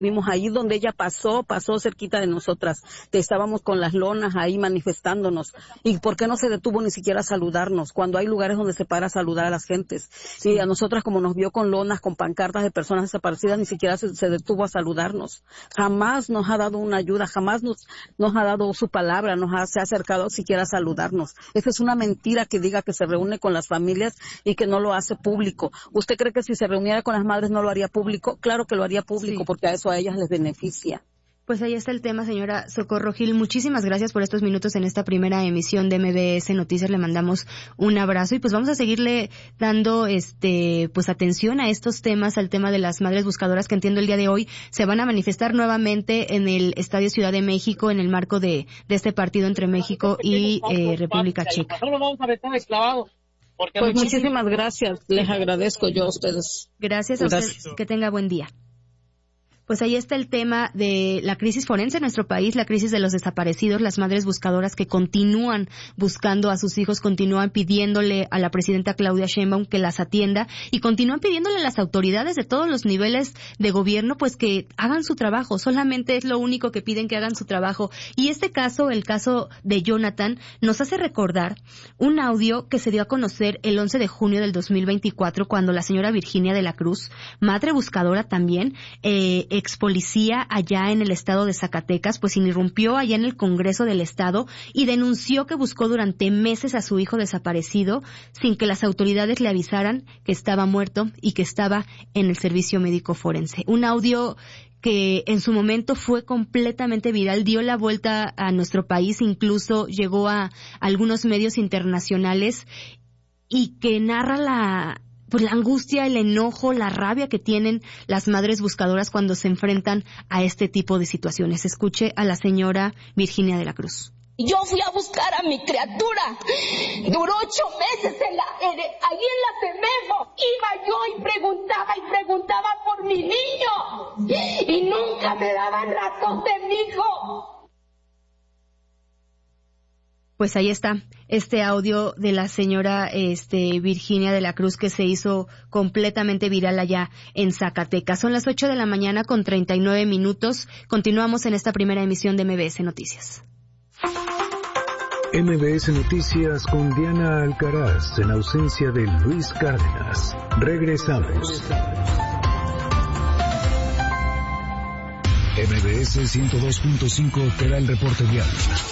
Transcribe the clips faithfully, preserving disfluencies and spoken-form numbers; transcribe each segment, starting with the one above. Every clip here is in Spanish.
Vimos ahí donde ella pasó, pasó cerquita de nosotras. Estábamos con las lonas ahí manifestándonos. ¿Y por qué no se detuvo ni siquiera a saludarnos? Cuando hay lugares donde se para a saludar a las gentes. Sí. Y a nosotras, como nos vio con lonas, con pancartas de personas desaparecidas, ni siquiera se, se detuvo a saludarnos. Jamás nos ha dado una ayuda, jamás nos, nos ha dado su palabra, nos ha, se ha acercado siquiera a saludarnos. Esa es una mentira que diga que se reúne con las familias y que no lo hace público. ¿Usted cree que si se reuniera con las madres no lo haría público? Claro que lo haría público, sí, porque a eso a ellas les beneficia. Pues ahí está el tema, señora Socorro Gil. Muchísimas gracias por estos minutos en esta primera emisión de M B S Noticias. Le mandamos un abrazo y pues vamos a seguirle dando este pues atención a estos temas, al tema de las madres buscadoras, que entiendo el día de hoy se van a manifestar nuevamente en el Estadio Ciudad de México en el marco de, de este partido entre México y eh, República Checa. Pues muchísimas gracias, les agradezco yo a ustedes. Gracias a gracias. ustedes, que tenga buen día. Pues ahí está el tema de la crisis forense en nuestro país, la crisis de los desaparecidos, las madres buscadoras que continúan buscando a sus hijos, continúan pidiéndole a la presidenta Claudia Sheinbaum que las atienda y continúan pidiéndole a las autoridades de todos los niveles de gobierno pues que hagan su trabajo. Solamente es lo único que piden, que hagan su trabajo. Y este caso, el caso de Jonathan, nos hace recordar un audio que se dio a conocer el once de junio del dos mil veinticuatro cuando la señora Virginia de la Cruz, madre buscadora también, eh, ex policía allá en el estado de Zacatecas, pues irrumpió allá en el Congreso del Estado y denunció que buscó durante meses a su hijo desaparecido sin que las autoridades le avisaran que estaba muerto y que estaba en el servicio médico forense. Un audio que en su momento fue completamente viral, dio la vuelta a nuestro país, incluso llegó a algunos medios internacionales y que narra la pues la angustia, el enojo, la rabia que tienen las madres buscadoras cuando se enfrentan a este tipo de situaciones. Escuche a la señora Virginia de la Cruz. Yo fui a buscar a mi criatura. Duró ocho meses en la, en, ahí en la Temefo. Iba yo y preguntaba y preguntaba por mi niño. Y nunca me daban razón de mi hijo. Pues ahí está este audio de la señora este, Virginia de la Cruz que se hizo completamente viral allá en Zacatecas. Son las ocho de la mañana con treinta y nueve minutos. Continuamos en esta primera emisión de M B S Noticias. M B S Noticias con Diana Alcaraz en ausencia de Luis Cárdenas. Regresamos. M B S ciento dos punto cinco te da el reporte vial.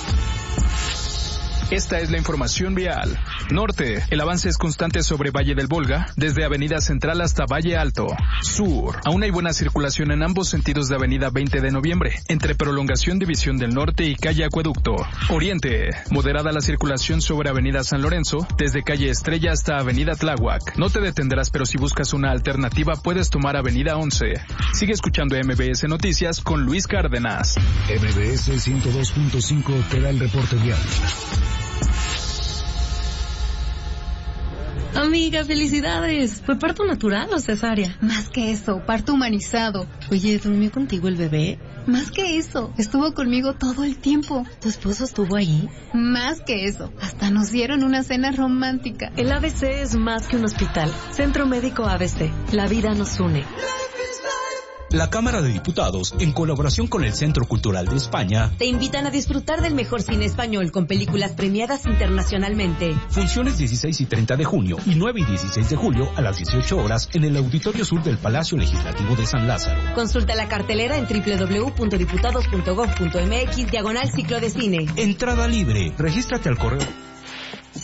Esta es la información vial. Norte, el avance es constante sobre Valle del Volga, desde Avenida Central hasta Valle Alto. Sur, aún hay buena circulación en ambos sentidos de Avenida veinte de noviembre, entre Prolongación División del Norte y Calle Acueducto. Oriente, moderada la circulación sobre Avenida San Lorenzo, desde Calle Estrella hasta Avenida Tláhuac. No te detendrás, pero si buscas una alternativa puedes tomar Avenida once. Sigue escuchando M B S Noticias con Luis Cárdenas. M B S ciento dos punto cinco te da el reporte vial. Amiga, felicidades. ¿Fue parto natural o cesárea? Más que eso, parto humanizado. Oye, ¿durmió contigo el bebé? Más que eso, estuvo conmigo todo el tiempo. ¿Tu esposo estuvo ahí? Más que eso, hasta nos dieron una cena romántica. El A B C es más que un hospital. Centro Médico A B C. La vida nos une. La Cámara de Diputados, en colaboración con el Centro Cultural de España, te invitan a disfrutar del mejor cine español con películas premiadas internacionalmente. Funciones dieciséis y treinta de junio y nueve y dieciséis de julio a las dieciocho horas en el Auditorio Sur del Palacio Legislativo de San Lázaro. Consulta la cartelera en doble u doble u doble u punto diputados punto gob punto m x diagonal ciclo de cine. Entrada libre. Regístrate al correo.